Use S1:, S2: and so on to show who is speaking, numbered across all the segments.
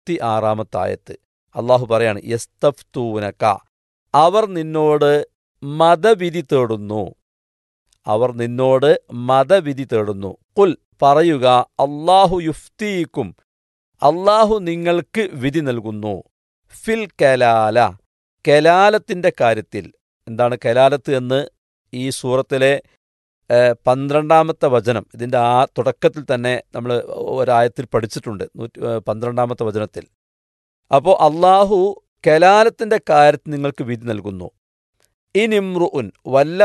S1: 156 ആയത്ത്. അള്ളാഹു പറയാണ്, യസ്തഫ്തൂനക, അവർ നിന്നോട് മതവിധി തേടുന്നു. അവർ നിന്നോട് മതവിധി തേടുന്നു. ഖുൽ, പറയുക, അല്ലാഹു യുഫ്തീക്കും, അല്ലാഹു നിങ്ങൾക്ക് വിധി നൽകുന്നു. ഫിൽ കലാല, കലാലത്തിന്റെ കാര്യത്തിൽ. എന്താണ് കലാലത്ത് എന്ന് ഈ സൂറത്തിലെ 12-ാമത്തെ വചനം, ഇതിൻ്റെ തുടക്കത്തിൽ തന്നെ നമ്മൾ ഒരായത്തിൽ പഠിച്ചിട്ടുണ്ട്, 12-ാമത്തെ വചനത്തിൽ. അപ്പോൾ അള്ളാഹു കലാലത്തിന്റെ കാര്യത്തിൽ നിങ്ങൾക്ക് വിധി നൽകുന്നു. ഇനിമ്രുഉൻ, വല്ല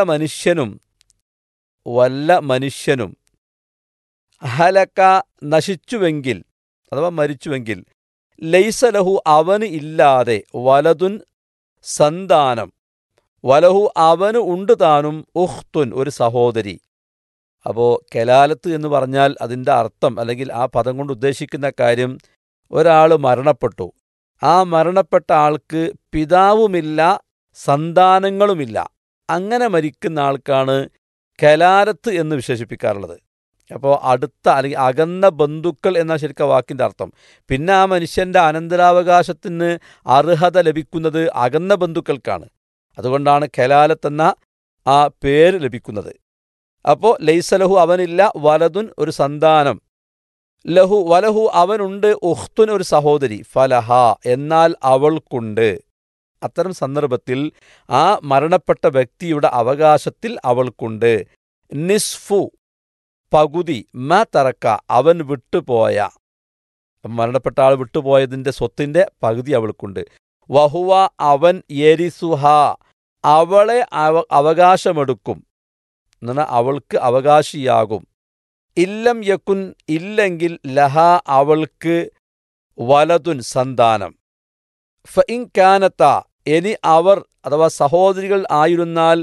S1: മനുഷ്യനും ഹലക, നശിച്ചുവെങ്കിൽ അഥവാ മരിച്ചുവെങ്കിൽ, ലൈസലഹു, അവന് ഇല്ലാതെ, വലതുൻ, സന്താനം, വലഹു, അവന് ഉണ്ട് താനും, ഉഖ്തുൻ, ഒരു സഹോദരി. അപ്പോൾ കലാലത്ത് എന്ന് പറഞ്ഞാൽ അതിൻ്റെ അർത്ഥം അല്ലെങ്കിൽ ആ പദം കൊണ്ട് ഉദ്ദേശിക്കുന്ന കാര്യം, ഒരാൾ മരണപ്പെട്ടു, ആ മരണപ്പെട്ട ആൾക്ക് പിതാവുമില്ല, സന്താനങ്ങളുമില്ല, അങ്ങനെ മരിക്കുന്ന ആൾക്കാണ് കലാലത്ത് എന്ന് വിശേഷിപ്പിക്കാറുള്ളത്. അപ്പോൾ അടുത്ത അല്ലെങ്കിൽ അകന്ന ബന്ധുക്കൾ എന്ന ശരിക്കും വാക്കിൻ്റെ അർത്ഥം. പിന്നെ ആ മനുഷ്യൻ്റെ അനന്തരാവകാശത്തിന് അർഹത ലഭിക്കുന്നത് അകന്ന ബന്ധുക്കൾക്കാണ്. അതുകൊണ്ടാണ് കലാലത്ത് എന്ന ആ പേര് ലഭിക്കുന്നത്. അപ്പോൾ ലൈസലഹു, അവനില്ല, വലതുൻ, ഒരു സന്താനം, ലഹു, വലഹു, അവനുണ്ട്, ഉഖ്തുൻ, ഒരു സഹോദരി, ഫലഹ, എന്നാൽ അവൾക്കുണ്ട്. അത്തരം സന്ദർഭത്തിൽ ആ മരണപ്പെട്ട വ്യക്തിയുടെ അവകാശത്തിൽ അവൾക്കുണ്ട്. നിസ്ഫു, പകുതി, മ തറക്ക, അവൻ വിട്ടുപോയ, മരണപ്പെട്ട ആൾ വിട്ടുപോയതിൻ്റെ സ്വത്തിൻ്റെ പകുതി അവൾക്കുണ്ട്. വഹുവ, അവൻ, യരിസുഹ, അവളെ അവകാശമെടുക്കും, എന്നാൽ അവൾക്ക് അവകാശിയാകും. ഇല്ലം യക്കുൻ, ഇല്ലെങ്കിൽ, ലഹ, അവൾക്ക്, വലതുൻ, സന്താനം. ഫഇൻ കാനത, ഇനി അവർ അഥവാ സഹോദരികൾ ആയിരുന്നാൽ,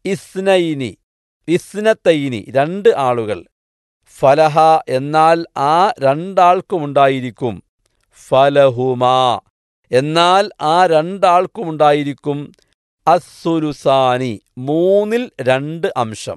S1: ഇസ്നതൈനി, 2 ആളുകൾ, ഫലഹ, എന്നാൽ ആ 2 ആൾക്കുമുണ്ടായിരിക്കും, ഫലഹുമാ, എന്നാൽ ആ 2 ആൾക്കുമുണ്ടായിരിക്കും, അസ്സുലുസാനി, 3/2 അംശം,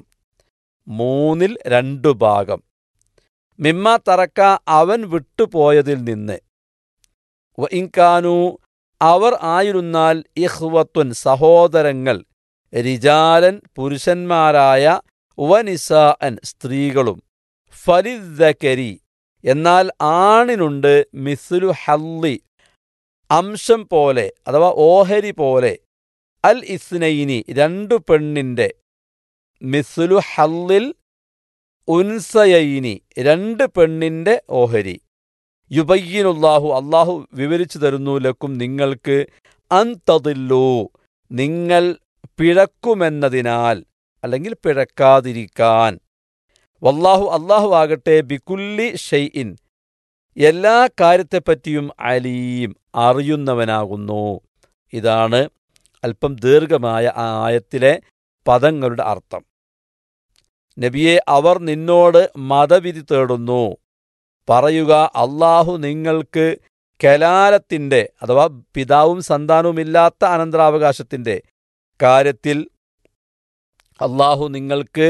S1: 3/2 ഭാഗം, മിമ്മ തറക്ക, അവൻ വിട്ടുപോയതിൽ നിന്ന്. വഇൻകാനു, അവർ ആയിരുന്നാൽ, ഇഖ്വത്തുൻ, സഹോദരങ്ങൾ, റിജാലൻ, പുരുഷന്മാരായ, വനിസാഅൻ, സ്ത്രീകളും, ഫലിദ്ദകരി, എന്നാൽ ആണിനുണ്ട്, മിസ്ലു ഹല്ലി, അംശം പോലെ അഥവാ ഓഹരി പോലെ, അൽ ഇസ്നൈനി, 2 പെണ്ണിൻ്റെ, മിസ്ലു ഹല്ലിൽ ഉൻസയൈനി, 2 പെണ്ണിൻ്റെ ഓഹരി. യുബയ്യിനുല്ലാഹു, അല്ലാഹു വിവരിച്ചു തരുന്നു, ലക്കും, നിങ്ങൾക്ക്, അൻതദില്ലു, നിങ്ങൾ പിഴക്കുമെന്നതിനാൽ അല്ലെങ്കിൽ പിഴക്കാതിരിക്കാൻ. വല്ലാഹു, അല്ലാഹു ആകട്ടെ, ബികുല്ലി ഷൈഇൻ, എല്ലാ കാര്യത്തെപ്പറ്റിയും, അലീം, അറിയുന്നവനാകുന്നു. ഇതാണ് അല്പം ദീർഘമായ ആ ആയത്തിലെ പദങ്ങളുടെ അർത്ഥം. നബിയെ, അവർ നിന്നോട് മതവിധി തേടുന്നു. പറയുക, അല്ലാഹു നിങ്ങൾക്ക് കലാലത്തിൻ്റെ അഥവാ പിതാവും സന്താനവുമില്ലാത്ത അനന്തരാവകാശത്തിൻ്റെ കാര്യത്തിൽ അല്ലാഹു നിങ്ങൾക്ക്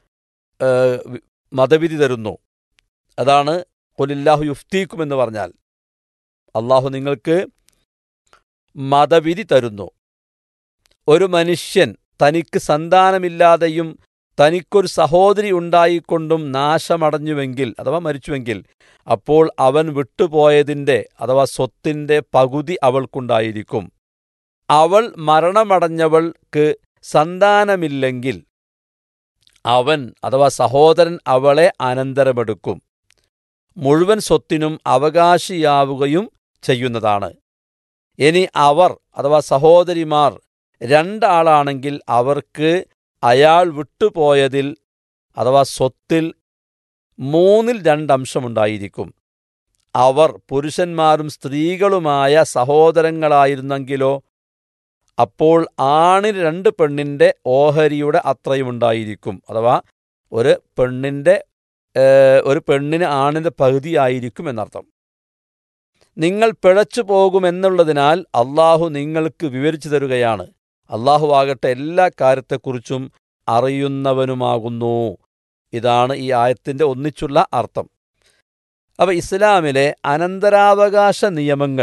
S1: മതവിധി തരുന്നു. അതാണ് ഖുലില്ലാഹു യുഫ്തീക്കും എന്ന് പറഞ്ഞാൽ, അല്ലാഹു നിങ്ങൾക്ക് മതവിധി തരുന്നു. ഒരു മനുഷ്യൻ തനിക്ക് സന്താനമില്ലാതെയും തനിക്കൊരു സഹോദരി ഉണ്ടായിക്കൊണ്ടും നാശമടഞ്ഞുവെങ്കിൽ അഥവാ മരിച്ചുവെങ്കിൽ, അപ്പോൾ അവൻ വിട്ടുപോയതിൻ്റെ അഥവാ സ്വത്തിൻ്റെ പകുതി അവൾക്കുണ്ടായിരിക്കും. അവൾ മരണമടഞ്ഞവൾക്ക് സന്താനമില്ലെങ്കിൽ അവൻ അഥവാ സഹോദരൻ അവളെ അനന്തരമെടുക്കും. മുഴുവൻ സ്വത്തിനും അവകാശിയാവുകയും ചെയ്യുന്നതാണ്. ഇനി അവർ അഥവാ സഹോദരിമാർ 2 ആളാണെങ്കിൽ അവർക്ക് അയാൾ വിട്ടുപോയതിൽ അഥവാ സ്വത്തിൽ 3/2 അംശമുണ്ടായിരിക്കും. അവർ പുരുഷന്മാരും സ്ത്രീകളുമായ സഹോദരങ്ങളായിരുന്നെങ്കിലോ, അപ്പോൾ ആണിന് 2 പെണ്ണിൻ്റെ ഓഹരിയുടെ അത്രയുമുണ്ടായിരിക്കും. അഥവാ ഒരു പെണ്ണിന് ആണിൻ്റെ പകുതിയായിരിക്കും എന്നർത്ഥം. നിങ്ങൾ പിഴച്ചു പോകുമെന്നുള്ളതിനാൽ അല്ലാഹു നിങ്ങൾക്ക് വിവരിച്ചു തരുകയാണ്. അല്ലാഹു ആകട്ടെ എല്ലാ കാര്യത്തെക്കുറിച്ചും അറിയുന്നവനുമാകുന്നു. ഇതാണ് ഈ ആയത്തിൻ്റെ ഒന്നിച്ചുള്ള അർത്ഥം. അപ്പോൾ ഇസ്ലാമിലെ അനന്തരാവകാശ നിയമങ്ങൾ